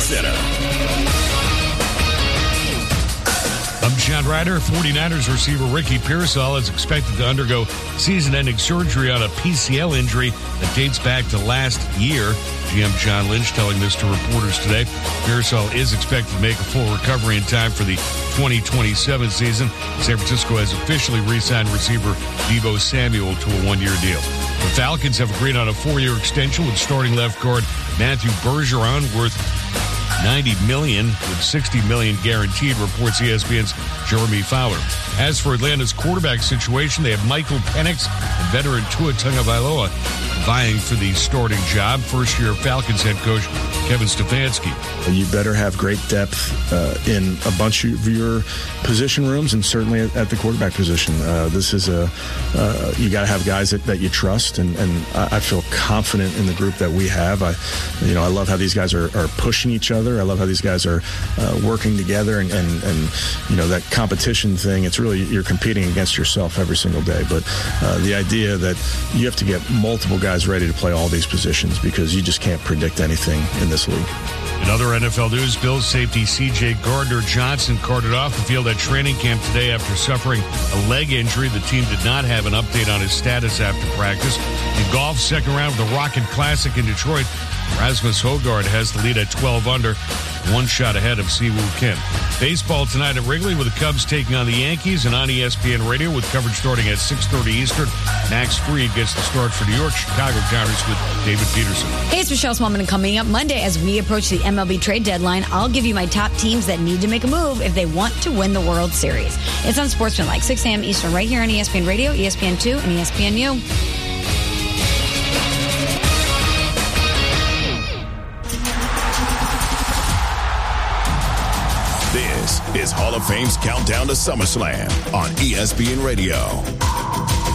Center. I'm John Ryder. 49ers receiver Ricky Pearsall is expected to undergo season-ending surgery on a PCL injury that dates back to last year. GM John Lynch telling this to reporters today. Pearsall is expected to make a full recovery in time for the 2027 season. San Francisco has officially re-signed receiver Deebo Samuel to a one-year deal. The Falcons have agreed on a 4-year extension with starting left guard Matthew Bergeron, worth $90 million with $60 million guaranteed, reports ESPN's Jeremy Fowler. As for Atlanta's quarterback situation, they have Michael Penix and veteran Tua Tagovailoa vying for the starting job. First-year Falcons head coach Kevin Stefanski. You better have great depth in a bunch of your position rooms, and certainly at the quarterback position. This is you got to have guys that you trust, and I feel confident in the group that we have. I love how these guys are pushing each other. I love how these guys are working together, and that competition thing. It's really, you're competing against yourself every single day. But the idea that you have to get multiple guys ready to play all these positions, because you just can't predict anything in this league. In other NFL news, Bills safety C.J. Gardner-Johnson carted off the field at training camp today after suffering a leg injury. The team did not have an update on his status after practice. In golf, second round of the Rocket Classic in Detroit, Rasmus Højgaard has the lead at 12 under, one shot ahead of Siwoo Kim. Baseball tonight at Wrigley with the Cubs taking on the Yankees, and on ESPN Radio with coverage starting at 6:30 Eastern. Max Fried gets the start for New York. Chicago counters with David Peterson. Hey, it's Michelle Smallman, and coming up Monday as we approach the MLB trade deadline, I'll give you my top teams that need to make a move if they want to win the World Series. It's on Sportsmanlike, 6 a.m. Eastern, right here on ESPN Radio, ESPN2, and ESPNU. This is Hall of Fame's Countdown to SummerSlam on ESPN Radio.